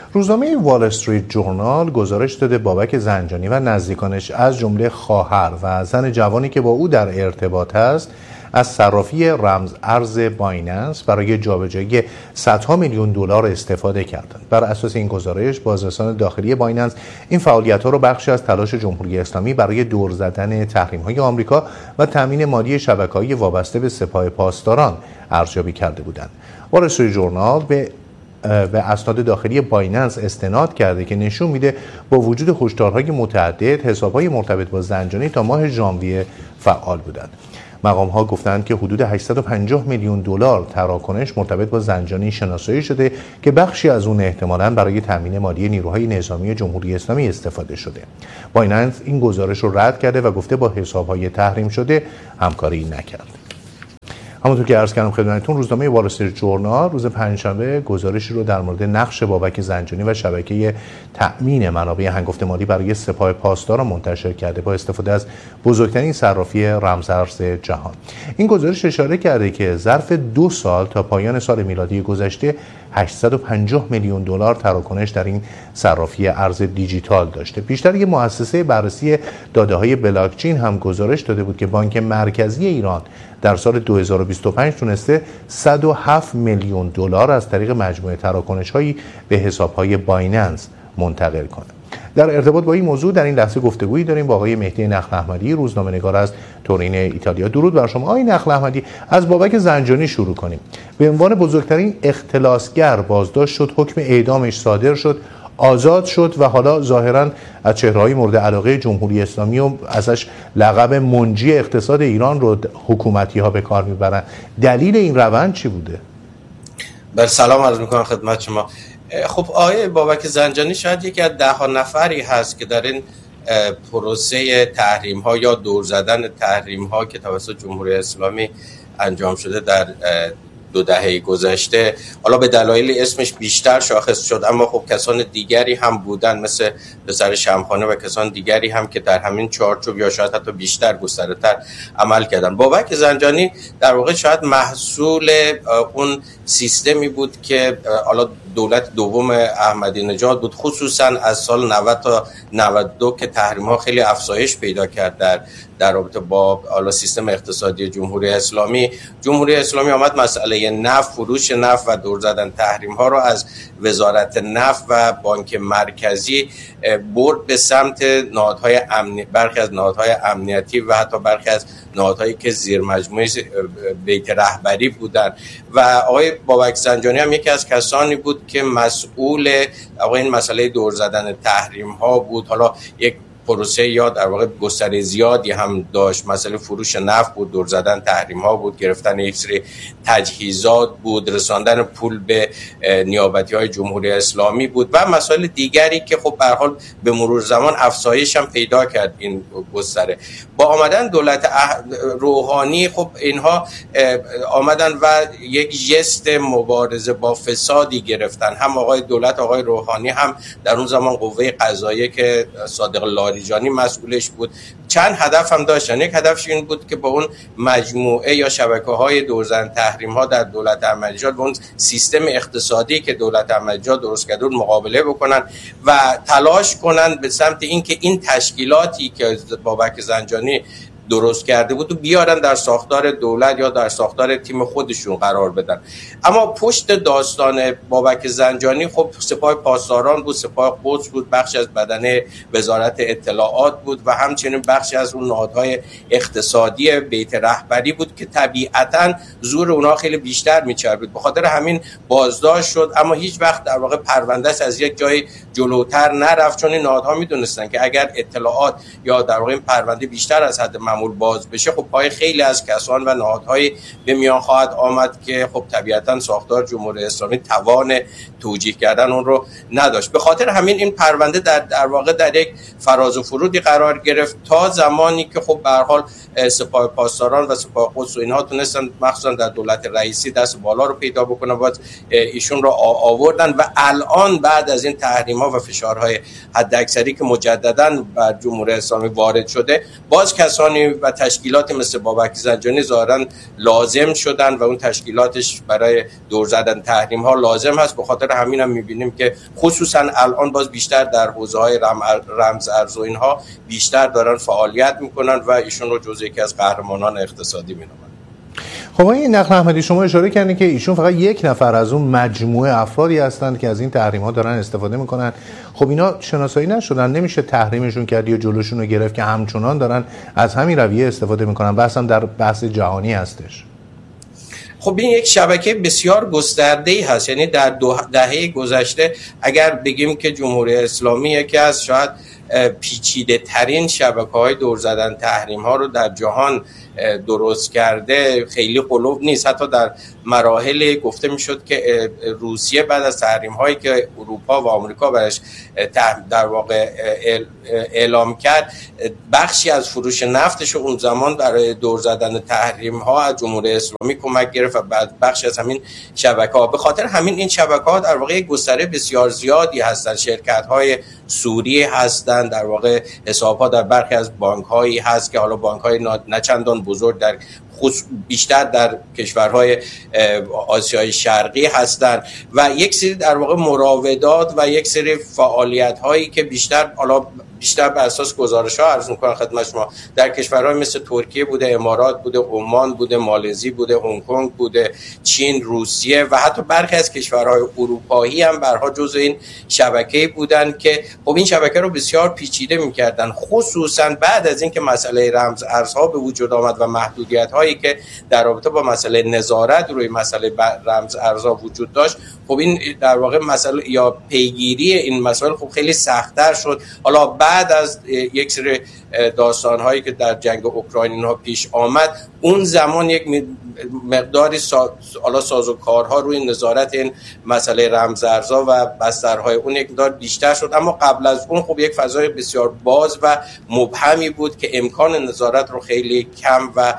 روزنامه وال استریت جورنال گزارش داده بابک زنجانی و نزدیکانش از جمله خواهر و زن جوانی که با او در ارتباط است از صرافی رمز ارز بایننس برای جابجایی صدها میلیون دلار استفاده کردند. بر اساس این گزارش بازرسان داخلی بایننس این فعالیت‌ها را بخشی از تلاش جمهوری اسلامی برای دور زدن تحریم‌های آمریکا و تامین مالی شبکه‌های وابسته به سپاه پاسداران ارزیابی کرده بودند. وال استریت جورنال به اسناد داخلی بایننس استناد کرده که نشون میده با وجود هشدارهای متعدد حساب‌های مرتبط با زنجانی تا ماه ژانویه فعال بودند. مقام‌ها گفتند که حدود 850 میلیون دلار تراکنش مرتبط با زنجانی شناسایی شده که بخشی از اون احتمالاً برای تامین مالی نیروهای نظامی جمهوری اسلامی استفاده شده. بایننس این گزارش رو رد کرده و گفته با حساب‌های تحریم شده همکاری نکرد. همونطور که عرض کردم خدمتتون، روزنامه وال استریت جورنال روز پنجشنبه گزارشی رو در مورد نقش بابک زنجانی و شبکه تأمین منابع هنگفت مالی برای سپاه پاسداران منتشر کرده با استفاده از بزرگترین صرافی رمزارز جهان. این گزارش اشاره کرده که ظرف 2 سال تا پایان سال میلادی گذشته 850 میلیون دلار تراکنش در این صرافی ارز دیجیتال داشته. پیشتر یک مؤسسه بررسی داده‌های بلاکچین هم گزارش داده بود که بانک مرکزی ایران در سال 2025 تونسته 107 میلیون دلار از طریق مجموعه تراکنش‌هایی به حساب‌های بایننس منتقل کنه. در ارتباط با این موضوع در این لحظه گفتگویی داریم با آقای مهدی نخل احمدی، روزنامه‌نگار از تورین ایتالیا. درود بر شما آقای نخل احمدی. از بابک زنجانی شروع کنیم. به عنوان بزرگترین اختلاسگر بازداشت شد، حکم اعدامش صادر شد، آزاد شد و حالا ظاهراً از چهره‌های مورد علاقه جمهوری اسلامی و ازش لقب منجی اقتصاد ایران رو حکومتی‌ها به کار میبرن. دلیل این روند چی بوده؟ سلام عرض میکنم خدمت شما. خب آقای بابک زنجانی شاید یکی از 10 نفری هست که در این پروسه تحریم ها یا دور زدن تحریم ها که توسط جمهوری اسلامی انجام شده در 2 دهه گذشته، حالا به دلایل اسمش بیشتر شاخص شد، اما خب کسان دیگری هم بودن مثل پسر شمخانه و کسان دیگری هم که در همین چارچوب یا شاید حتی بیشتر گسترده‌تر عمل کردن. بابک زنجانی در واقع شاید محصول اون سیستمی بود که حالا دولت دوم احمدی نژاد بود، خصوصا از سال 90 تا 92 که تحریم‌ها خیلی افزایش پیدا کرد در رابطه با حالا سیستم اقتصادی جمهوری اسلامی. جمهوری اسلامی آمد مسئله نفت، فروش نفت و دور زدن تحریم‌ها را از وزارت نفت و بانک مرکزی برد به سمت نهادهای برخی از نهادهای امنیتی و حتی برخی از نهادهایی که زیر مجموعه بیت رهبری بودند و آقای بابک زنجانی هم یکی از کسانی بود که مسئول این مسئله دور زدن تحریم‌ها بود. حالا یک پروسه یا در واقع گستره زیادی هم داشت، مسئله فروش نفت بود، دور زدن تحریم ها بود، گرفتن یک سری تجهیزات بود، رساندن پول به نیابتی های جمهوری اسلامی بود و مسائل دیگری که خب به هر حال به مرور زمان افزایش هم پیدا کرد. این گستره با آمدن دولت روحانی خب اینها آمدن و یک ژست مبارزه با فسادی گرفتن. هم دولت آقای روحانی هم در اون زمان قوه قضاییه که صادق لاریجانی مسئولش بود چند هدف هم داشتن. یک هدفش این بود که با اون مجموعه یا شبکه‌های دورزن تحریم‌ها در دولت احمدی‌نژاد و اون سیستم اقتصادی که دولت احمدی‌نژاد درست کرده مقابله بکنن و تلاش کنن به سمت اینکه این تشکیلاتی که بابک زنجانی درست کرده بود و بیارن در ساختار دولت یا در ساختار تیم خودشون قرار بدن. اما پشت داستان بابک زنجانی خب سپاه پاسداران بود، سپاه قدس بود، بخشی از بدنه وزارت اطلاعات بود و همچنین بخشی از اون نهادهای اقتصادی بیت رهبری بود که طبیعتاً زور اونها خیلی بیشتر میچربید. به خاطر همین بازداشت شد، اما هیچ وقت در واقع پروندهش از یک جای جلوتر نرفت، چون این نهادها میدونستن که اگر اطلاعات یا در واقع این پرونده بیشتر از حد معمول باز بشه خب پای خیلی از کسان و نهادهای به میان خواهد آمد که خب طبیعتاً ساختار جمهوری اسلامی توان توجیه کردن اون رو نداشت. به خاطر همین این پرونده در واقع در یک فراز و فرودی قرار گرفت تا زمانی که خب به هر حال سپاه پاسداران و سپاه قدس و اینها تونستن مخصوصا در دولت رئیسی دست بالا رو پیدا بکنن و ایشون رو آوردن و الان بعد از این تحریم‌ها و فشارهای حداکثری که مجدداً بر جمهوری اسلامی وارد شده باز کسانی میبینیم و تشکیلات مثل بابک زنجانی ظاهرا لازم شدن و اون تشکیلاتش برای دور زدن تحریم ها لازم هست. به خاطر همین هم میبینیم که خصوصا الان باز بیشتر در حوزه های رمز ارز و اینها بیشتر دارن فعالیت میکنن و ایشون رو جزو یکی از قهرمانان اقتصادی مینامن. خب این نقل احمدی شما اشاره کردین که ایشون فقط یک نفر از اون مجموعه افرادی هستند که از این تحریم‌ها دارن استفاده میکنن. خب اینا شناسایی نشدن، نمیشه تحریمشون کرد یا جلوشون رو گرفت که همچنان دارن از همین رویه استفاده میکنن. بحثم در بحث جهانی هستش. خب این یک شبکه بسیار گسترده‌ای هست، یعنی در 2 دهه گذشته اگر بگیم که جمهوری اسلامی یکی از شاید پیچیده ترین شبکه‌های دور زدن تحریم ها رو در جهان درست کرده، خیلی قلوب نیست. حتی در مراحل گفته میشد که روسیه بعد از تحریم هایی که اروپا و آمریکا برش در واقع اعلام کرد، بخشی از فروش نفتش اون زمان برای دور زدن تحریم ها از جمهوری اسلامی کمک گرفت و بعد بخشی از همین شبکه ها. به خاطر همین این شبکه ها در واقع گستره بسیار زیادی هستند. شرکت های سوری هستند، در واقع حساب ها در برخی از بانک هایی هست که حالا بانک های نچندان بزرگ در بیشتر در کشورهای آسیای شرقی هستند و یک سری در واقع مراودات و یک سری فعالیت هایی که بیشتر بر اساس گزارش‌ها عرض می‌کنم خدمت شما در کشورهای مثل ترکیه بوده، امارات بوده، عمان بوده، مالزی بوده، هنگ کنگ بوده، چین، روسیه و حتی برخی از کشورهای اروپایی هم برها جزء این شبکه بودن که خب این شبکه رو بسیار پیچیده می‌کردن، خصوصا بعد از اینکه مسئله رمز ارزها به وجود آمد و محدودیت‌هایی که در رابطه با مسئله نظارت روی مسئله رمز ارزها وجود داشت. خب این در واقع مسئله یا پیگیری این مسائل خب خیلی سخت‌تر شد. حالا بعد از یک سری داستان‌هایی که در جنگ اوکراین اینها پیش آمد، اون زمان یک مقداری سازوکارها روی نظارت این مسئله رمزارزها و بسترهای اون یک مقدار بیشتر شد، اما قبل از اون خب یک فضای بسیار باز و مبهمی بود که امکان نظارت رو خیلی کم و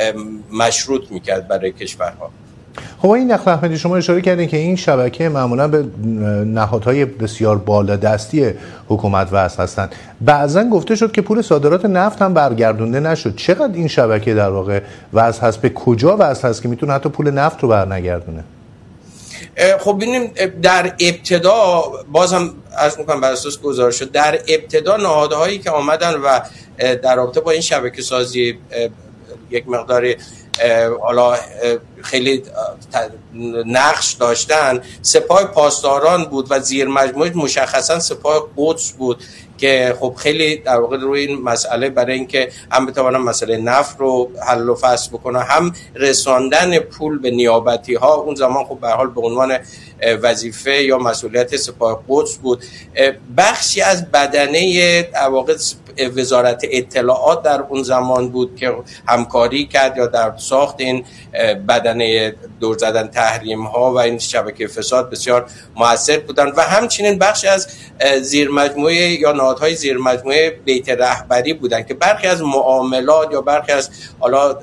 مشروط می‌کرد برای کشورها. خب این نقل احمدی شما اشاره کردین که این شبکه معمولا به نهادهای بسیار بالادستی حکومت وصل هستند. بعضا گفته شد که پول صادرات نفت هم برگردونده نشد. چقدر این شبکه در واقع وصل هست، به کجا وصل هست که میتونه حتی پول نفت رو برنگردونه؟ خب ببینیم در ابتدا بازم عرض می‌کنم بر اساس گزارش شد، در ابتدا نهادهایی که آمدن و در رابطه با این شبکه سازی یک مقداری حالا خیلی نقش داشتن، سپاه پاسداران بود و زیر مجموعه مشخصا سپاه قدس بود که خب خیلی در واقع روی این مسئله برای اینکه هم بتوانن مسئله نفت رو حل و فصل بکنن، هم رساندن پول به نیابتی ها اون زمان خب به هر حال به عنوان وظیفه یا مسئولیت سپاه قدس بود. بخشی از بدنه در واقع وزارت اطلاعات در اون زمان بود که همکاری کرد یا در ساخت این بدنه دور زدن تحریم ها و این شبکه فساد بسیار مؤثر بودن و همچنین بخشی از زیر مجموعه یا نهادهای زیر مجموعه بیت رهبری بودن که برخی از معاملات یا برخی از حالا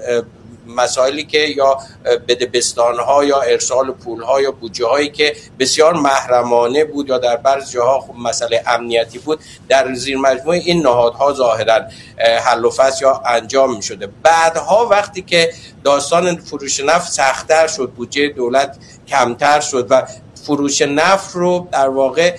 مسائلی که یا بدبستان‌ها یا ارسال پول‌ها یا بودجه‌هایی که بسیار محرمانه بود یا در بعضی جاها خب مسئله امنیتی بود، در زیر مجموعه این نهادها ظاهراً حل و فصل یا انجام می‌شده. بعدها وقتی که داستان فروش نفت سخت‌تر شد، بودجه دولت کمتر شد و فروش نفت رو در واقع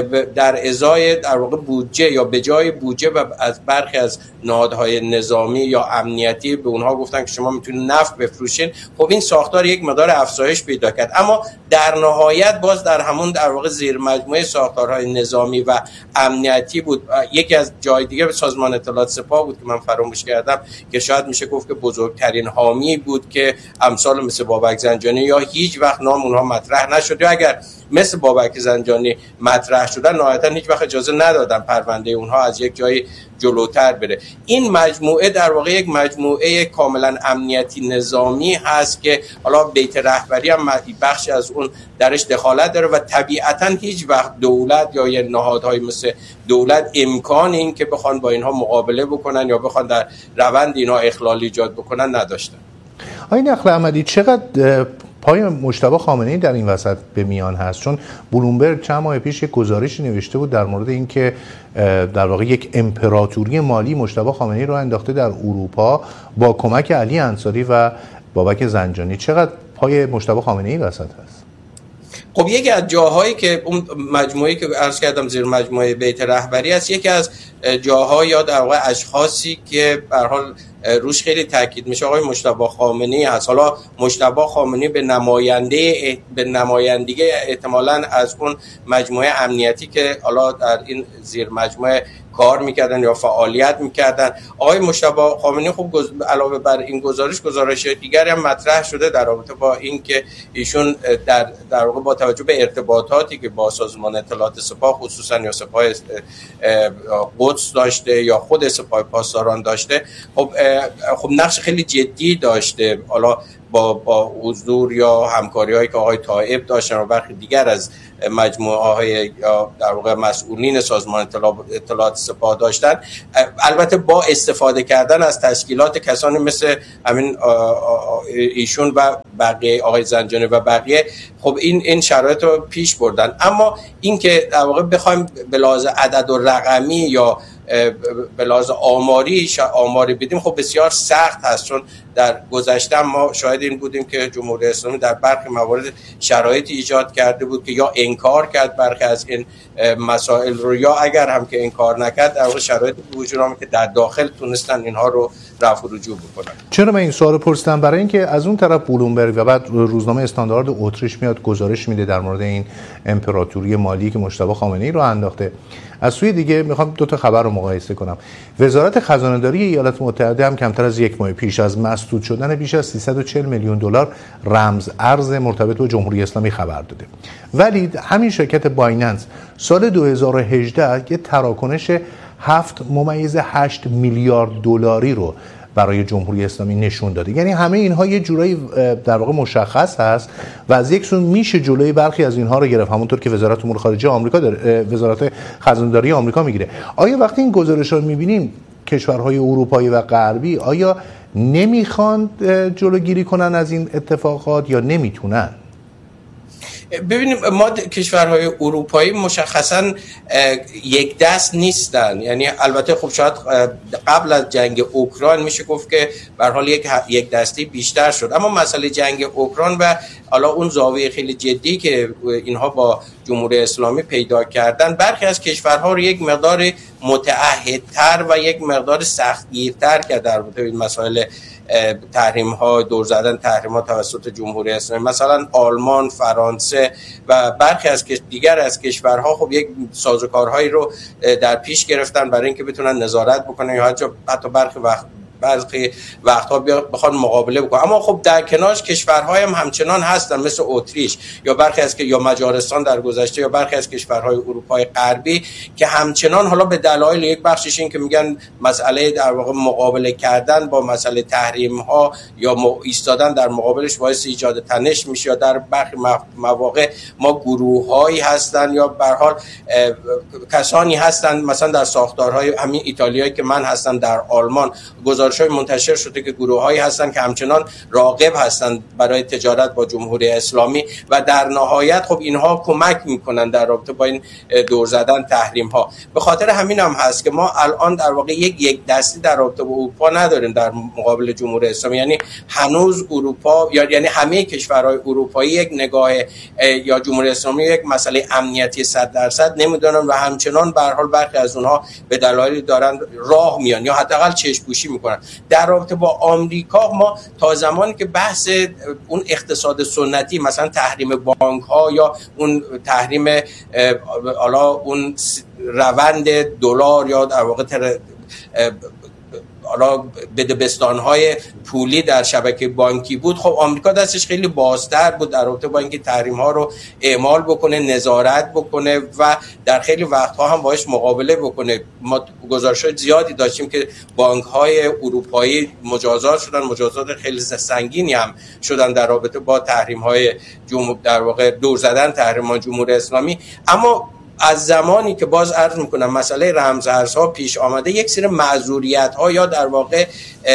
در ازای در واقع بودجه یا به جای بودجه و از برخی از نهادهای نظامی یا امنیتی به اونها گفتن که شما میتونید نفت بفروشین. خب این ساختار یک مقدار افزایش پیدا کرد، اما در نهایت باز در همون در واقع زیر مجموعه ساختارهای نظامی و امنیتی بود. یکی از جای دیگه سازمان اطلاعات سپاه بود که من فراموش کردم که شاید میشه گفت که بزرگترین حامی بود که امثال مثل بابک زنجانی یا هیچ وقت نام اونها مطرح نشد، یا اگر مثل بابک زنجانی مطرح شدن نهایتا هیچ وقت اجازه ندادن پرونده اونها از یک جایی جلوتر بره. این مجموعه در واقع یک مجموعه کاملا امنیتی نظامی هست که حالا بیت رهبری هم بخشی از اون درش دخالت داره و طبیعتا هیچ وقت دولت یا یه نهادهای مثل دولت امکان این که بخوان با اینها مقابله بکنن یا بخوان در روند اینها اخلال ایجاد بکنن نداشتن. آقای نقل احمدی، چقدر پای مجتبی خامنه‌ای در این وسط به میان هست؟ چون بلومبرگ چند ماه پیش یک گزارشی نوشته بود در مورد اینکه در واقع یک امپراتوری مالی مجتبی خامنه‌ای رو انداخته در اروپا با کمک علی انصاری و بابک زنجانی. چقدر پای مجتبی خامنه‌ای وسط هست؟ خب یکی از جاهایی که اون مجموعه‌ای که عرض کردم زیر مجموعه بیت رهبری است، یکی از جاها یا در واقع اشخاصی که به هر حال روش خیلی تاکید میشه آقای مجتبی خامنه‌ای هست. حالا مجتبی خامنه‌ای به نمایندگی احتمالاً از اون مجموعه امنیتی که حالا در این زیر مجموعه کار میکردن یا فعالیت میکردن. آقای مجتبی خامنه‌ای خب علاوه بر این گزارش دیگری هم مطرح شده در رابطه با این که ایشون در واقع با توجه به ارتباطاتی که با سازمان اطلاعات سپاه خصوصا یا سپاه قدس داشته یا خود سپاه پاسداران داشته، خب نقش خیلی جدی داشته، حالا با حضور یا همکاری‌هایی که آقای طائب داشتن و برخی دیگر از مجموعه‌های یا در واقع مسئولین سازمان اطلاعات سپاه داشتن، البته با استفاده کردن از تشکیلات کسانی مثل همین ایشون و بقیه، آقای زنجانی و بقیه. خب این شرایط رو پیش بردن. اما این که در واقع بخوایم به لحاظ عدد و رقمی یا به لحاظ آماری بدیم، خب بسیار سخت هست، چون در گذشته ما شاهد این بودیم که جمهوری اسلامی در برخی موارد شرایطی ایجاد کرده بود که یا انکار کرد برخی از این مسائل رو، یا اگر هم که انکار نکرد در واقع شرایطی وجود داشت که در داخل تونستن اینها رو رفع و رجوع بکنن. چرا من این سوالو پرسیدم؟ برای اینکه از اون طرف بلومبرگ و بعد روزنامه استاندارد اتریش میاد گزارش میده در مورد این امپراتوری مالی که مجتبی خامنه‌ای رو انداخته. از سوی دیگه میخوام دو تا خبر رو مقایسه کنم. وزارت خزانه‌داری ایالات متحده هم کمتر از یک ماه پیش از مسدود شدن بیش از 340 میلیون دلار رمز ارز مرتبط با جمهوری اسلامی خبر داده. ولی همین شرکت بایننس سال 2018 یه تراکنش 7.8 میلیارد دلاری رو برای جمهوری اسلامی نشون داده. یعنی همه اینها یه جورایی در واقع مشخص هست و از یک سو میشه جلوی برخی از اینها رو گرفت، همونطور که وزارت امور خارجه آمریکا داره، وزارت خزانه‌داری آمریکا میگیره. آیا وقتی این گزارش‌ها رو می‌بینیم کشورهای اروپایی و غربی آیا نمیخوان جلوگیری کنن از این اتفاقات یا نمیتونن؟ ببینیم، ما کشورهای اروپایی مشخصاً یک دست نیستن. یعنی البته خب شاید قبل از جنگ اوکراین میشه گفت که به هر حال یک دستی بیشتر شد، اما مسئله جنگ اوکراین و حالا اون زاویه خیلی جدی که اینها با جمهوری اسلامی پیدا کردن، برخی از کشورها رو یک مقدار متعهدتر و یک مقدار سختگیرتر کرد در رابطه با این مسائل تحریم ها، دور زدن تحریم ها توسط جمهوری اسلامی. مثلا آلمان، فرانسه و برخی از دیگر از کشورها خب یک سازوکارهایی رو در پیش گرفتن برای اینکه بتونن نظارت بکنن یا حتی برخی وقتها بخوان مقابله بکنن. اما خب در کنارش کشورهای هم همچنان هستن مثل اتریش یا برخی از یا مجارستان در گذشته یا برخی از کشورهای اروپای غربی که همچنان حالا به دلایل یک بخشش این که میگن مسئله در واقع مقابله کردن با مسئله تحریم ها یا ایستادن در مقابلش باعث ایجاد تنش میشه، یا در برخی مواقع ما گروه‌هایی هستن یا به هر حال کسانی هستن مثلا در ساختارهای همین ایتالیایی که من هستم در آلمان گزارش‌های منتشر شده که گروه‌هایی هستن که همچنان راغب هستن برای تجارت با جمهوری اسلامی و در نهایت خب اینها کمک میکنن در رابطه با این دور زدن تحریم‌ها. به خاطر همین هم هست که ما الان در واقع یک دستی در رابطه با اروپا نداریم در مقابل جمهوری اسلامی. یعنی هنوز اروپا یعنی همه کشورهای اروپایی یک نگاه یا جمهوری اسلامی یک مسئله امنیتی 100% نمیدونن و همچنان به هر حال برخی از اونها به دلایلی دارن راه میان یا حداقل چشم‌پوشی میکنن. در رابطه با آمریکا ما تا زمانی که بحث اون اقتصاد سنتی مثلا تحریم بانک ها یا اون تحریم حالا اون روند دلار یا در واقع حالا بدبستان‌های پولی در شبکه بانکی بود، خب آمریکا دستش خیلی بازتر بود در رابطه با اینکه تحریم‌ها رو اعمال بکنه، نظارت بکنه و در خیلی وقت‌ها هم باهاش مقابله بکنه. ما گزارش‌های زیادی داشتیم که بانک‌های اروپایی مجازات شدن، مجازات خیلی سنگینی هم شدن در رابطه با تحریم‌های در واقع دور زدن تحریم‌های جمهوری اسلامی. اما از زمانی که باز عرض میکنم مسئله رمزارزها پیش آمده، یک سری معذوریت‌ها یا در واقع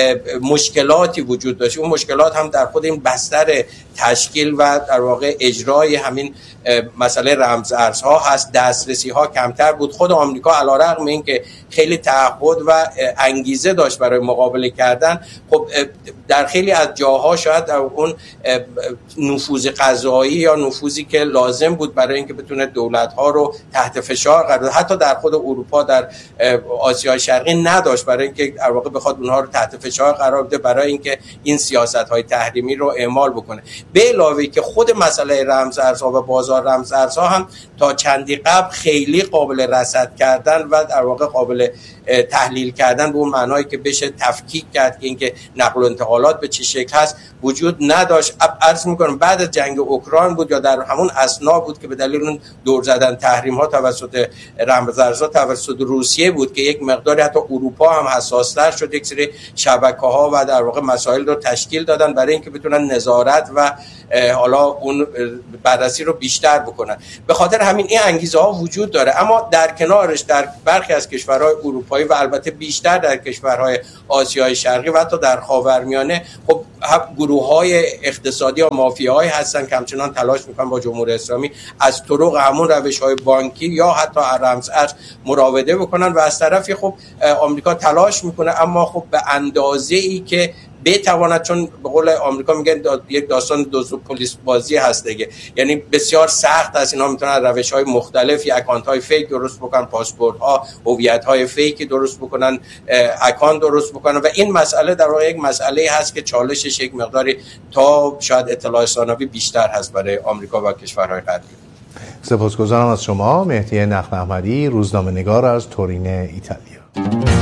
مشکلاتی وجود داشت. اون مشکلات هم در خود این بستر تشکیل و در واقع اجرای همین مسئله رمزارزها هست. دسترسی ها کمتر بود. خود آمریکا علیرغم اینکه خیلی تعهد و انگیزه داشت برای مقابله کردن، خب در خیلی از جاها شاید در اون نفوذ قضایی یا نفوذی که لازم بود برای اینکه بتونه دولت ها رو تحت فشار قرار بده، حتی در خود اروپا، در آسیای شرقی نداشت برای اینکه در واقع بخواد اونها رو تحت فشار قرار بده برای اینکه این سیاست‌های تحریمی رو اعمال بکنه. به علاوه که خود مسئله رمزارزها و بازار رمزارزها هم تا چندی قبل خیلی قابل رصد کردن و در واقع قابل تحلیل کردن به اون معنایی که بشه تفکیک کرد که اینکه نقل و انتقالات به چه شکل هست وجود نداشت. عرض می‌کنم بعد از جنگ اوکراین بود یا در همون اثنا بود که به دلیل اون دور زدن تحریم‌ها توسط رمزارزها توسط روسیه بود که یک مقداری حتی اروپا هم حساس‌تر شد، یک سری شبکه‌ها و در واقع مسائل رو تشکیل دادن برای اینکه بتونن نظارت و حالا اون بررسی رو بیشتر بکنن. به خاطر همین این انگیزه‌ها وجود داره، اما در کنارش در برخی از کشورهای اروپایی و البته بیشتر در کشورهای آسیای شرقی و حتی در خاورمیانه خب گروه‌های اقتصادی یا مافیاهایی هستن که همچنان تلاش میکنن با جمهوری اسلامی از طرق همون روش‌های بانکی یا حتی رمزارز مراوده بکنن و از طرفی خب آمریکا تلاش میکنه، اما خب به اندازه‌ای که بتواند، چون به قول آمریکا میگن یک داستان دوز و پلیس بازی هست دیگه، یعنی بسیار سخت است. اینا میتونن روش‌های مختلفی، اکانت‌های فیک درست بکنن، پاسپورت‌ها، هویت‌های فیک درست بکنن، اکانت درست بکنن و این مسئله در واقع یک مسئله هست که چالشش یک مقداری تا شاید اطلاع ثانوی بیشتر هست برای آمریکا و کشورهای غربی. سپاسگزارم از شما مهدی نخل احمدی، روزنامه‌نگار از تورین ایتالیا.